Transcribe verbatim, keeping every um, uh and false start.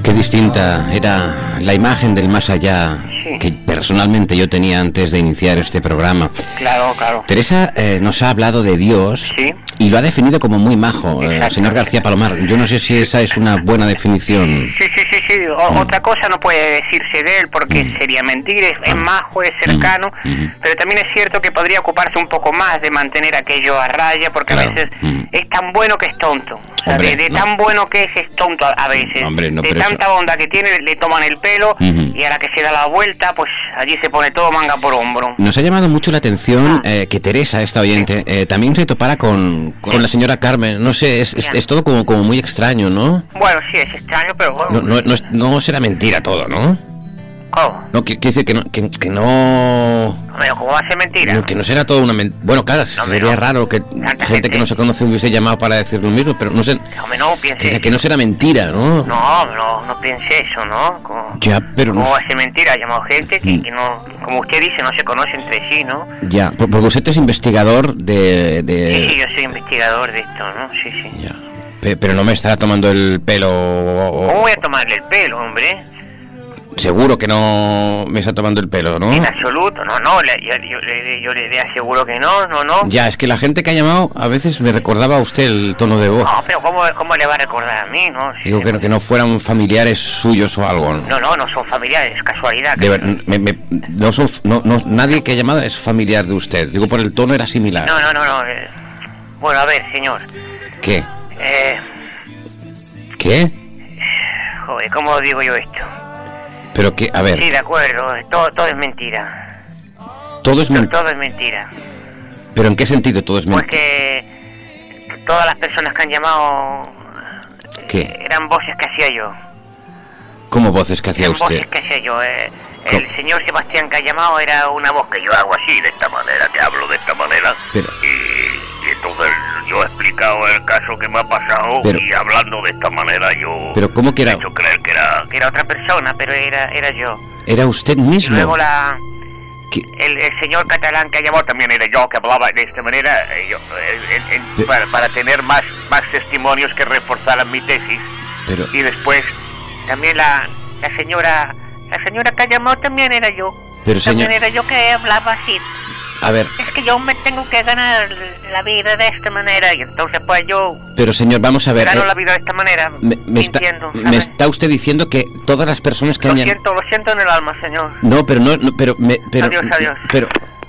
Qué distinta era la imagen del más allá, sí, que personalmente yo tenía antes de iniciar este programa. Claro, claro. Teresa eh, nos ha hablado de Dios, sí, y lo ha definido como muy majo, eh, señor García Palomar. Yo no sé si esa es una buena definición. Sí, sí, sí, sí. O, mm. Otra cosa no puede decirse de él porque mm. sería mentir. Es, es majo, es cercano, mm. pero también es cierto que podría ocuparse un poco más de mantener aquello a raya, porque claro, a veces mm. es tan bueno que es tonto. O sea, Hombre, de, de no. tan bueno que es, es tonto a, a veces. Hombre, no, de tanta eso... bondad que tiene, le toman el pelo uh-huh. y a la que se da la vuelta, pues allí se pone todo manga por hombro. Nos ha llamado mucho la atención eh, que Teresa, esta oyente, eh, también se topara con, con la señora Carmen. No sé, es, es, es todo como, como muy extraño, ¿no? Bueno, sí, es extraño, pero bueno. No, no, no, es, no será mentira todo, ¿no? ¿Cómo? No, quiere decir que no... Que, que no... Pero ¿cómo va a ser mentira? No, que no será todo una mentira. Bueno, claro, no, sería no. raro que gente, gente que no se conoce hubiese llamado para decir lo mismo, pero no sé... No, no piense que, que no será mentira, ¿no? No, no, no piense eso, ¿no? Como, ya, pero ¿Cómo no... va a ser mentira? Ha llamado gente que, que no... Como usted dice, no se conoce entre sí, ¿no? Ya, porque usted es investigador de... de... Sí, sí, yo soy investigador de esto, ¿no? Sí, sí. Ya. Pero no me estará tomando el pelo... O... ¿Cómo voy a tomarle el pelo, hombre? Seguro que no me está tomando el pelo, ¿no? En absoluto, no, no, le, yo, yo, yo, yo le aseguro que no, no, no. Ya, es que la gente que ha llamado a veces me recordaba a usted el tono de voz. No, pero ¿cómo, cómo le va a recordar a mí, no? Si Digo que no, que no fueran familiares suyos o algo, ¿no? No, no, no son familiares, es casualidad. De ver, me, me, no son, no, no, nadie que ha llamado es familiar de usted. Digo, por el tono era similar. No, no, no, no. Eh, bueno, a ver, señor. ¿Qué? Eh... ¿Qué? Joder, ¿cómo digo yo esto? Pero que, a ver... Sí, de acuerdo, todo, todo es mentira. Todo es mentira. Todo es mentira. ¿Pero en qué sentido todo es mentira? Pues que todas las personas que han llamado... ¿Qué? Eran voces que hacía yo. ¿Cómo voces que hacía eran usted? voces que hacía yo. Eh, el señor Sebastián que ha llamado era una voz que yo hago así, de esta manera, que hablo de esta manera. Pero... Y, y entonces yo he explicado el caso que me ha pasado pero, y hablando de esta manera yo... ¿Pero cómo que era? He hecho creer que era, que era otra persona, pero era, era yo. ¿Era usted mismo? Y luego la... El, el señor catalán que ha llamado también era yo, que hablaba de esta manera, yo, el, el, el, para, para tener más, más testimonios que reforzaran mi tesis. Pero... Y después también la, la señora... La señora que ha llamado también era yo. Pero también señor... era yo que hablaba así. A ver... Es que yo me tengo que ganar la vida de esta manera y entonces pues yo... Pero señor, vamos a ver... Gano eh, la vida de esta manera, me, me, está, me está usted diciendo que todas las personas que lo han... Lo siento, lo siento en el alma, señor. No, pero no... no pero, me, pero Adiós, adiós. Pero...